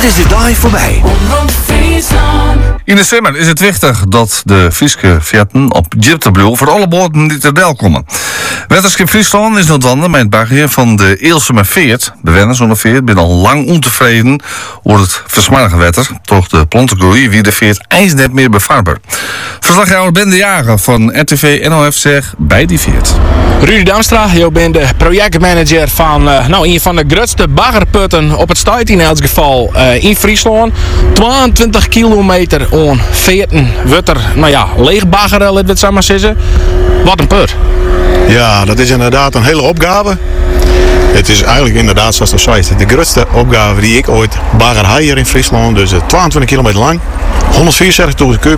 is de dag voorbij. In december is het wichtig dat de Frieske veerten op Jipterbluw voor alle boten niet ter deel komen. Wetterschip Friesland is noodwendig met het bagger van de Eelsemer Veert. Bewoners van de Veert zijn al lang ontevreden over het versmarrige wetter. Toch de plantengroei wie de Veert ijs net meer bevaarbaar. Verslaghouder Ben de Jager van RTV NOF zegt bij die Veert. Rudy Damstra, je bent de projectmanager van een van de grootste baggerputten op het stuit in elk geval in Friesland. 22 kilometer on veerten wetter, leeg baggeren, laten we het zo maar zeggen. Wat een put. Ja, dat is inderdaad een hele opgave. Het is eigenlijk inderdaad, zoals dat zei, de grootste opgave die ik ooit bagger had hier in Friesland. Dus 22 kilometer lang, 174.000 kub,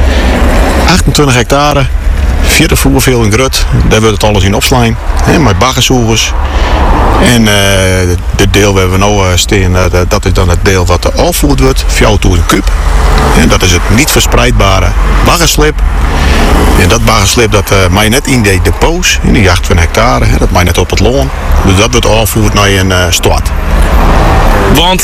28 hectare. 40 voerveel in grut, daar wordt het alles in opslaan. Met baggerzoekers. En de deel waar we nu staan, dat is dan het deel wat de afvoerd wordt, 4.000 kub. En dat is het niet verspreidbare baggerslip. En dat baggerslip dat mag je net in de depots, in die 28 hectare, dat mag je net op het loon. Dus dat wordt afgevoerd naar een stad. Want,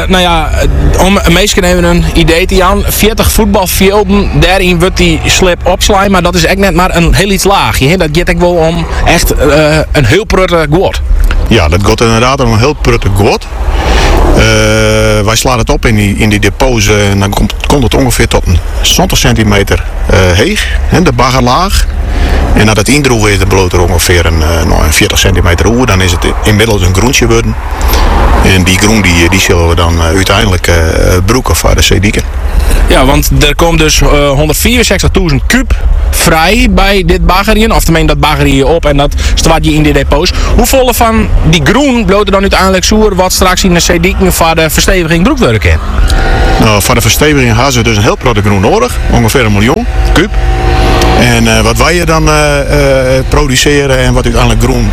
om meestal even een idee te aan, 40 voetbalvelden, daarin wordt die slip opslaan, maar dat is echt net maar een heel iets laagje. Hè? Dat gaat echt wel om echt een heel prutte goot. Ja, dat gaat inderdaad om een heel prutte goot. Wij slaan het op in die depots en dan komt het ongeveer tot een 20 centimeter heeg, de baggerlaag. En als het indroegen is, dan bloot er ongeveer een 40 centimeter oer. Dan is het inmiddels een groentje worden. En die groen die zullen we dan uiteindelijk broeken voor de zeedieken. Ja, want er komt dus 164.000 kub vrij bij dit baggerien. Of tenminste, dat bagger je op en dat staat je in de depots. Hoeveel van die groen bloot er dan uiteindelijk zoer wat straks in de zeedieken voor de versteviging broekt worden kan? Nou, voor de versteviging hebben ze dus een heel grote groen nodig. Ongeveer 1 miljoen kub. En wat wij dan produceren en wat uiteindelijk groen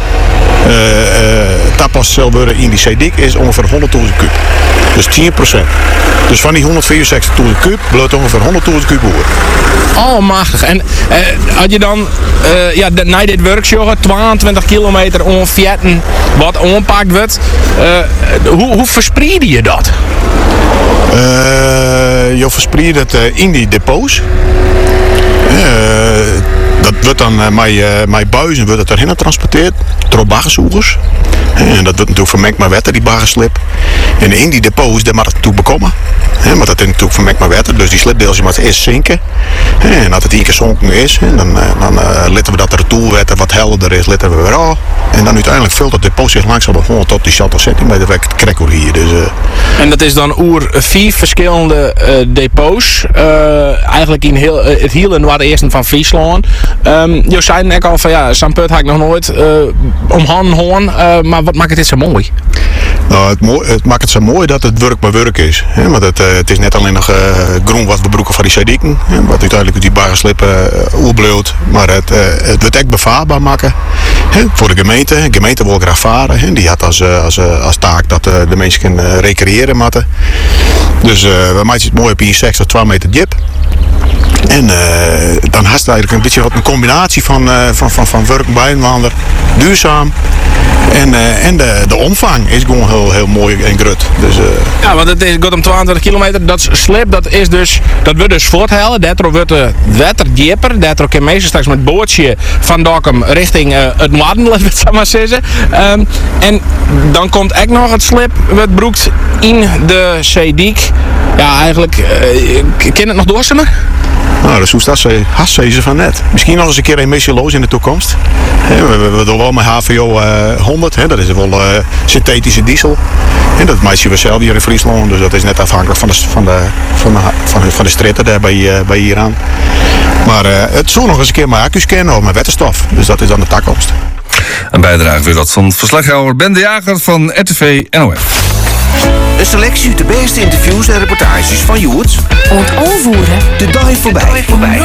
tapas zal worden in die zeedik is ongeveer 100.000 kub. Dus 10%. Dus van die 164.000 kub bloot ongeveer 100.000 kub oer. Almachtig. En had je dan na dit workshop 22 kilometer onveerten wat onpakt wordt, hoe verspreid je dat? Je verspreidt het in die depots. Dat wordt dan met buizen wordt het erheen getransporteerd door baggerzoekers. En dat wordt natuurlijk vermengd met water, die baggerslip. En in die depots daar mag het natuurlijk bekomen. Want dat is natuurlijk vermengd met water, dus die slipdeeltje moet eerst zinken. En als het 1 keer zonken is, dan laten we dat retourwetter wat helderder is, laten we weer af. En dan uiteindelijk vult het depot zich langzaam op tot die 60 centimeter weg het krekkel hier. Dus, En dat is dan 4 verschillende depots. Eigenlijk in het hele noordoosten van Friesland. Je zei net al van zo'n put had ik nog nooit om handen hoorn. Maar wat maakt dit zo mooi? Nou, het maakt het zo mooi dat het werk bij werk is. Want het is net alleen nog groen wat we broeken van die zeedieken. Wat uiteindelijk die baggerslippen oerbloot. Maar het wordt echt bevaarbaar maken. Voor de gemeente. De gemeente wil graag varen. Die had als taak dat de mensen kunnen recreëren moeten. Dus we maken het mooi op 60, 2 meter diep. En dan had het eigenlijk een beetje een combinatie van werk bij een ander, duurzaam. En de omvang is gewoon heel mooi en grut. Dus, ja, want het gaat om 22 kilometer. Dat slip, dat wordt dus voorthellen. Daardoor wordt de wetter dieper. Daardoor kan meestal straks met bootje van Dokkum richting het noorden, laten we het zo maar zeggen. En dan komt ook nog het slip wat broekt in de zeediek. Ja, eigenlijk, kan het nog doorzitten? Nou, dus hoe staat ze? Ze van net. Misschien nog eens een keer een missieloos in de toekomst. We doen wel met HVO 100, dat is wel synthetische diesel. En dat maken we zelf hier in Friesland, dus dat is net afhankelijk van de stritten daar bij Iran. Maar het zou nog eens een keer met accu's kennen of met wetterstof. Dus dat is dan de toekomst. Een bijdrage weer dat van verslaghouder Ben de Jager van RTV NOF. Een selectie uit de beste interviews en reportages van Joerts. Onvoeren. De dag voorbij.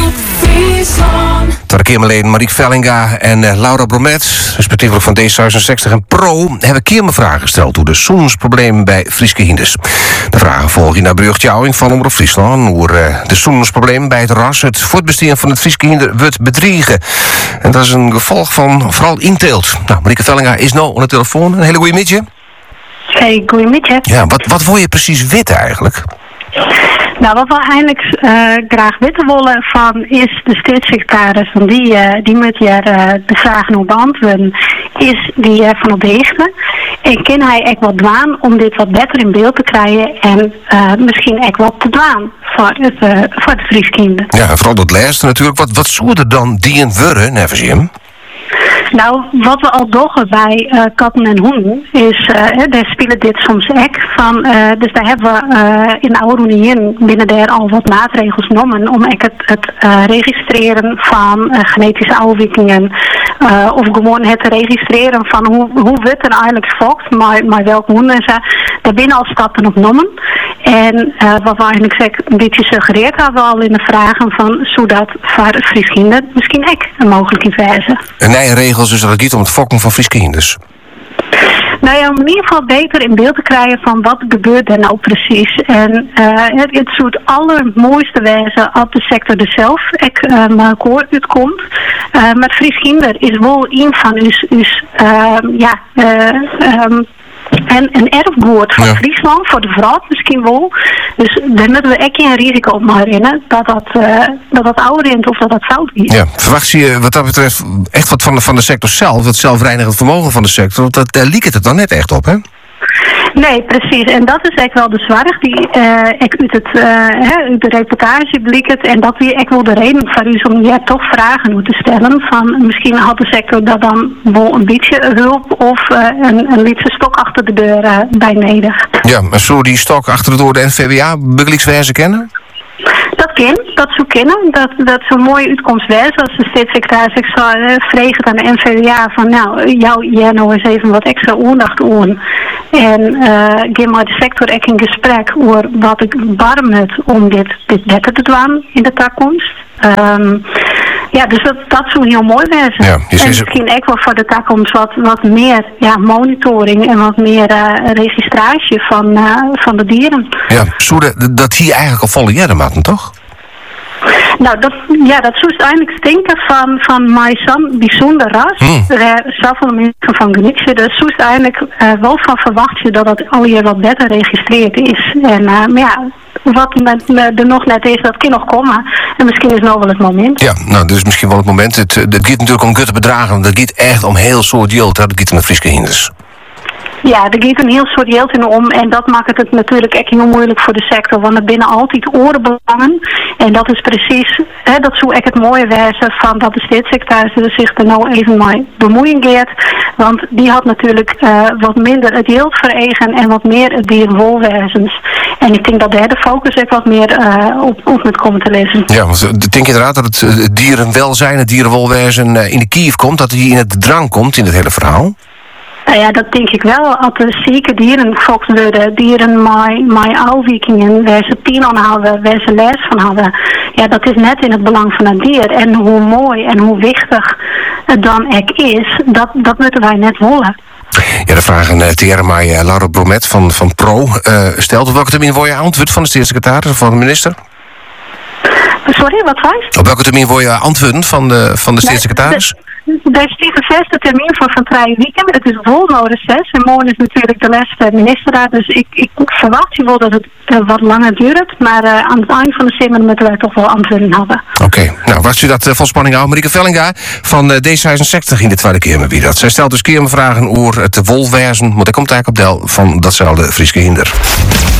Tweede Marieke Vellinga en Laura Bromet, respectievelijk van D66 en Pro, hebben keermevragen gesteld over de zoensproblemen bij Frieske Hinders. De vragen volgen naar Brugtjouwing van Omroep Friesland, hoe de zoensprobleem bij het ras het voortbestaan van het Frieske Hinder wordt bedriegen. En dat is een gevolg van vooral inteelt. Nou, Marieke Vellinga is nou aan de telefoon. Een hele goede middag. Hey, goedemiddag. Ja, wat wil je precies weten eigenlijk? Nou, wat we eigenlijk graag weten willen van is de staatssecretaris, want die moet hier de vragen op beantwoorden, is die van op de hechten. En kan hij echt wat doen om dit wat beter in beeld te krijgen en misschien echt wat te doen voor de Frieskinderen. Ja, vooral dat laatste natuurlijk. Wat zou er dan die worden, nevens Jim? Nou, wat we al doggen bij katten en honden is, daar spelen dit soms ook van. Dus daar hebben we in de oude Unie binnen daar al wat maatregels genomen om het registreren van genetische afwijkingen. Of gewoon het registreren van hoe wordt er eigenlijk fokt, maar welke honden en zo. Daar binnen al stappen op genomen. En wat we eigenlijk een beetje suggereerd hebben al in de vragen van zodat voor Frieskinderen misschien ook een mogelijkheid wijzen. Nee, regels dus dat het niet om het fokken van Frieskinders. Nou ja, om in ieder geval beter in beeld te krijgen van wat gebeurt er nou precies. En het soort allermooiste wijze op de sector er zelf maar akkoord uitkomt. Maar Frieskinder is wel een van en een erfgoed van Friesland, voor de vrouw misschien wel. Dus daar moeten we echt geen risico op maar in, dat ouder is of dat fout is. Ja, verwacht je wat dat betreft echt wat van de sector zelf, het zelfreinigend vermogen van de sector, want daar liekt het dan net echt op, hè? Nee, precies. En dat is echt wel de zorg die uit de reportage blijkt. En dat weer echt wel de reden voor u om hier toch vragen moet te stellen. Van misschien had de sector daar dan wel een beetje hulp of een lietse stok achter de deur bij nodig. Ja, maar zou die stok achter de deur de NVWA begelijkswijze kennen? Dat zou kennen. Dat zo'n mooie uitkomst was als de staatssecretaris ik zou vregen aan de NVWA van nou, jij nou eens even wat extra aandacht aan. En geef maar de sector ook in gesprek over wat ik warm het om dit beter te doen in de toekomst. Dus dat zou heel mooi zijn. Ja, en misschien ook wel voor de toekomst wat meer monitoring en wat meer registratie van de dieren. Ja, dat hier eigenlijk al volle jaren maten, toch? Nou, dat zou eigenlijk stinken van mijn bijzonder ras. Daar zoveel mensen van genieten. Dus zou eigenlijk wel van verwachten dat het alweer wat beter geregistreerd is. En wat er nog net is, dat kan nog komen. En misschien is het nou wel het moment. Ja, nou, dus misschien wel het moment. Het gaat natuurlijk om gutte bedragen. Dat gaat echt om heel soort geld. Dat gaat om de Frieskinders. Ja, er gaat een heel soort geld in om en dat maakt het natuurlijk echt heel moeilijk voor de sector, want er binnen altijd orenbelangen en dat is precies, dat zou echt het mooie wijzen van dat de staatssecretaris zich er nou even mee bemoeien gaat, want die had natuurlijk wat minder het geld veregen en wat meer het dierenwolwezens. En ik denk dat daar de focus ook wat meer op moet komen te lezen. Ja, want ik denk inderdaad dat het dierenwelzijn, het dierenwolwezen in de kief komt, dat hij in het drang komt in het hele verhaal. Nou ja, dat denk ik wel. Als er zieke dieren fokt worden, dieren met afwijkingen, waar ze pijn aan hebben, waar ze les van hebben. Ja, dat is net in het belang van het dier. En hoe mooi en hoe wichtig het dan ook is, dat moeten wij net willen. Ja, de vragen Thierry Laura Bromet van Pro stelt. Op welke termijn word je antwoord van de staatssecretaris of van de minister? Sorry, wat was? Op welke termijn word je antwoord van de staatssecretaris? Daar is de zesde termijn van 3 weken. Het is vol nou reces. En morgen is natuurlijk de laatste ministerraad. Dus ik verwacht wel dat het wat langer duurt. Maar aan het eind van de zomer moeten wij toch wel antwoorden hebben. Oké. Nou, wat u dat vol spanning houdt. Marieke Vellinga van D66 in de Tweede Kamer wie dat. Zij stelt dus kamervragen over het wolwezen. Maar daar komt eigenlijk op deel van datzelfde Frieskehinder.